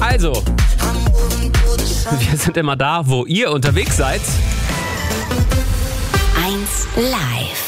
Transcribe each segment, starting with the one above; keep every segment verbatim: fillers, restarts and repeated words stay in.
Also, wir sind immer da, wo ihr unterwegs seid. eins live.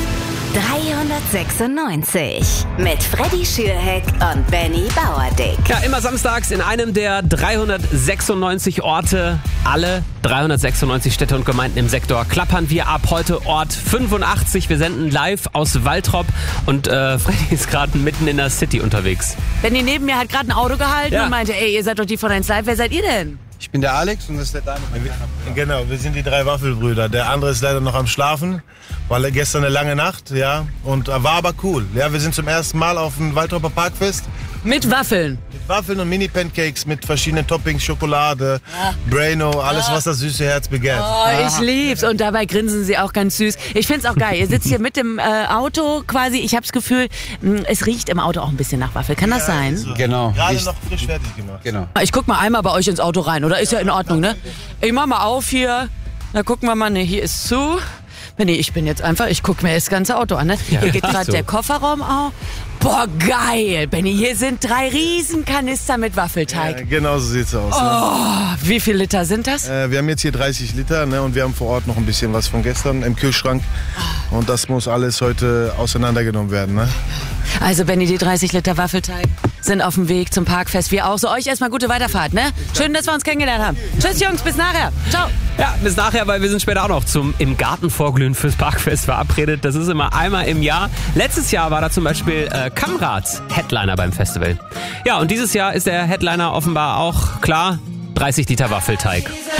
dreihundertsechsundneunzig mit Freddy Schürheck und Benny Bauerdick. Ja, immer samstags in einem der dreihundertsechsundneunzig Orte. Alle dreihundertsechsundneunzig Städte und Gemeinden im Sektor klappern wir ab. Heute Ort fünfundachtzig. Wir senden live aus Waltrop und äh, Freddy ist gerade mitten in der City unterwegs. Benny neben mir hat gerade ein Auto gehalten Ja. und meinte, ey, ihr seid doch die von eins Live. Wer seid ihr denn? Ich bin der Alex und das ist der Daniel. Genau, wir sind die drei Waffelbrüder. Der andere ist leider noch am Schlafen, weil er gestern eine lange Nacht, ja, und war aber cool. Ja, wir sind zum ersten Mal auf dem Waldropper Parkfest Mit Waffeln. mit Waffeln und Mini-Pancakes mit verschiedenen Toppings, Schokolade, Braino, alles, was das süße Herz begehrt. Oh, ich lieb's. Und dabei grinsen sie auch ganz süß. Ich find's auch geil. Ihr sitzt hier mit dem äh, Auto quasi. Ich hab's Gefühl, mh, es riecht im Auto auch ein bisschen nach Waffel. Kann das sein? So, Genau. Gerade Riecht- noch frisch fertig gemacht. Genau. Ich guck mal einmal bei euch ins Auto rein, oder? Ist ja in Ordnung, ne? Ich mach mal auf hier. Da gucken wir mal, ne, hier ist zu. Nee, ich bin jetzt einfach, ich guck mir das ganze Auto an, ne? Hier geht gerade so. der Kofferraum auf. Boah, geil, Benny, hier sind drei Riesenkanister mit Waffelteig. Ja, genau so sieht's aus. Ne? Oh, wie viel Liter sind das? Äh, wir haben jetzt hier dreißig Liter, ne, und wir haben vor Ort noch ein bisschen was von gestern im Kühlschrank. Und das muss alles heute auseinandergenommen werden. Ne? Also, Benny, die dreißig Liter Waffelteig sind auf dem Weg zum Parkfest. Wir auch. So, euch erstmal gute Weiterfahrt, ne? Schön, dass wir uns kennengelernt haben. Tschüss, Jungs, bis nachher. Ciao. Ja, bis nachher, weil wir sind später auch noch zum im Garten vorglühen fürs Parkfest verabredet. Das ist immer einmal im Jahr. Letztes Jahr war da zum Beispiel äh, Kamrat Headliner beim Festival. Ja, und dieses Jahr ist der Headliner offenbar auch klar, dreißig Liter Waffelteig.